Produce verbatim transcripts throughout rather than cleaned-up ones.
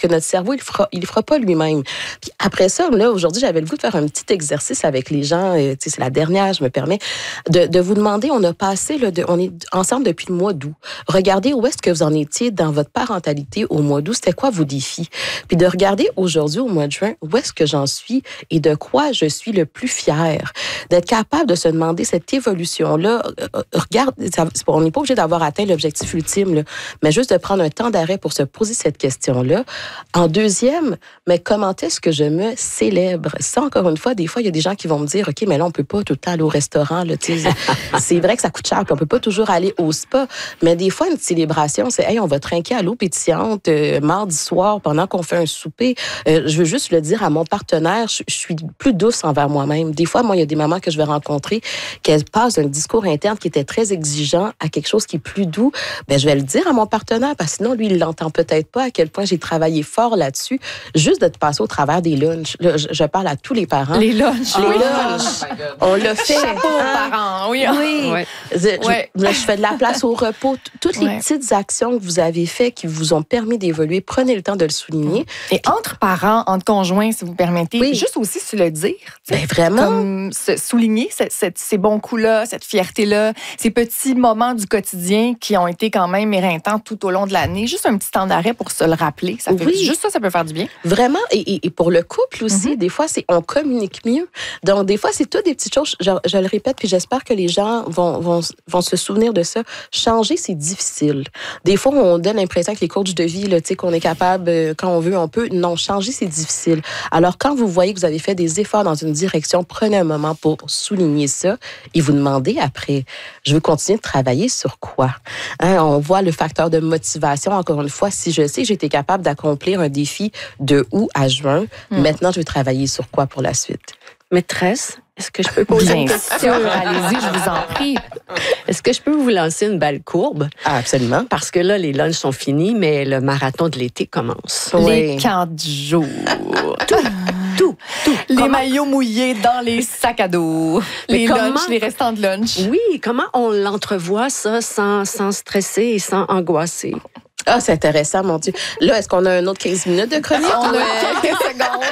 que notre cerveau, il le fera, il le fera pas lui-même. Puis après ça, là, aujourd'hui, j'avais le goût de faire un petit exercice avec les gens. Euh, tu sais, c'est la dernière, je me permets, de, de vous demander, on a passé, là, de, on est ensemble depuis le mois d'août. Regardez où est-ce que vous en étiez dans votre parentalité au mois d'août. C'était quoi vos défis? Puis de regarder aujourd'hui, au mois de juin, où est-ce que j'en suis et de quoi je suis le plus fière. D'être capable de se demander cette évolution-là. Euh, regarde, ça, on n'est pas obligé d'avoir atteint l'objectif ultime, là, mais juste de prendre un temps d'arrêt pour se poser cette question-là. En deuxième, mais comment est-ce que je me célèbre? Ça, encore une fois, des fois, il y a des gens qui vont me dire, OK, mais là, on peut pas tout le temps aller au restaurant. Là, c'est vrai que ça coûte cher, puis on peut pas toujours aller au spa. Mais des fois, une célébration, c'est, hey, on va trinquer à l'eau pétillante euh, mardi soir pendant qu'on fait un souper. Euh, je veux juste le dire à mon partenaire, je, je suis plus douce envers moi-même. Des fois, moi, il y a des mamans que je vais rencontrer qu'elles passent d'un discours interne qui était très exigeant à quelque chose qui est plus doux. Ben, je vais le dire à mon partenaire, parce que sinon, lui, il l'entend peut-être pas à quel point j'ai travaillé fort là-dessus. Juste de te passer au travers des lunchs. Là, je, je parle à tous les parents. Les lunchs. Les oui. lunchs. On l'a fait. Chapeau aux hein? parents, oui. Oui. Ouais. Je, ouais. je, je fais de la place au repos. Toutes les ouais. petites actions que vous avez faites qui vous ont permis d'évoluer, prenez le temps de le souligner. Et entre parents, entre conjoints, si vous permettez, oui. juste aussi se le dire. Ben vraiment. Comme se souligner cette, cette, ces bons coups-là, cette fierté-là, ces petits moments du quotidien qui ont été quand même éreintants tout au long de l'année. Juste un petit temps d'arrêt pour se le rappeler. Ça fait, oui. Juste ça, ça peut faire du bien. Vraiment. Et, et, et pour le couple aussi, mm-hmm. des fois, c'est on communique mieux. Donc, des fois, c'est toutes des petites choses. Je, je le répète, puis j'espère que les gens vont, vont, vont se souvenir de ça. Changer, c'est difficile. Des fois, on donne l'impression que les coachs de vie, là, tu sais, qu'on est capable, quand on veut, on peut. Non, changer, c'est difficile. Alors, quand vous voyez que vous avez fait des efforts dans une direction, prenez un moment pour souligner ça et vous demandez après, je veux continuer de travailler sur quoi? Hein, on voit le facteur de motivation. Encore une fois, si je sais que j'ai été capable d'accomplir un défi de août à juin, mmh. maintenant, je vais travailler sur quoi pour la suite? Maîtresse, est-ce que je peux poser une question? Allez-y, je vous en prie. Est-ce que je peux vous lancer une balle courbe? Ah, absolument. Parce que là, les lunchs sont finis, mais le marathon de l'été commence. Les camps de jour. Tout, tout, tout. Les comment... maillots mouillés dans les sacs à dos. Mais les comment... lunchs, les restants de lunch. Oui, comment on l'entrevoit, ça, sans, sans stresser et sans angoisser? Ah, c'est intéressant, mon Dieu. Là, est-ce qu'on a un autre quinze minutes de chronique? On a quelques secondes.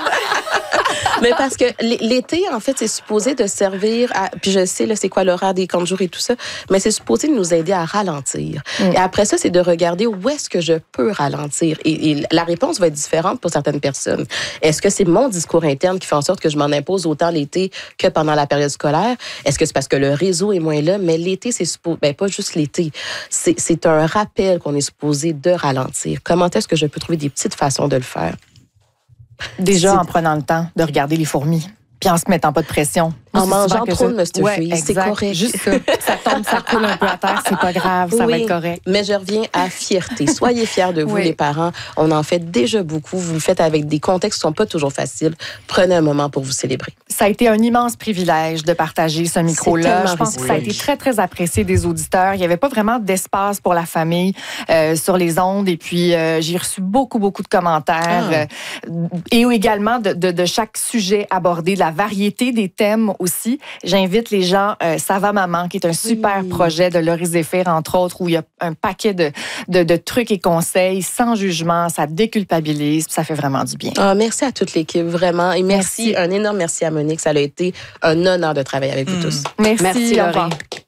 Mais parce que l'été, en fait, c'est supposé de servir à... Puis je sais, là, c'est quoi l'horaire des camps de jour et tout ça, mais c'est supposé de nous aider à ralentir. Mm. Et après ça, c'est de regarder où est-ce que je peux ralentir. Et, et la réponse va être différente pour certaines personnes. Est-ce que c'est mon discours interne qui fait en sorte que je m'en impose autant l'été que pendant la période scolaire? Est-ce que c'est parce que le réseau est moins là? Mais l'été, c'est supposé... Ben, pas juste l'été. C'est, c'est un rappel qu'on est supposé de ralentir. Comment est-ce que je peux trouver des petites façons de le faire? Déjà, c'est... en prenant le temps de regarder les fourmis, puis en se mettant pas de pression. En mangeant trop de mustache, ouais, c'est correct. Juste ça. Ça tombe, ça coule un peu à terre, c'est pas grave, ça oui, va être correct. Mais je reviens à fierté. Soyez fiers de vous, oui. les parents. On en fait déjà beaucoup. Vous le faites avec des contextes qui sont pas toujours faciles. Prenez un moment pour vous célébrer. Ça a été un immense privilège de partager ce micro-là. Je pense que ça a été très, très apprécié des auditeurs. Il n'y avait pas vraiment d'espace pour la famille euh, sur les ondes. Et puis, euh, j'ai reçu beaucoup, beaucoup de commentaires. Ah. Euh, et également de, de, de chaque sujet abordé, de la variété des thèmes aussi. J'invite les gens, euh, Ça va maman, qui est un super oui. projet de Laurie Zéphir, entre autres, où il y a un paquet de, de, de trucs et conseils sans jugement, ça déculpabilise, ça fait vraiment du bien. Ah, merci à toute l'équipe, vraiment. Et merci, merci. un énorme merci à Monique. Ça a été un honneur de travailler avec vous mmh. tous. Merci, merci Laurie.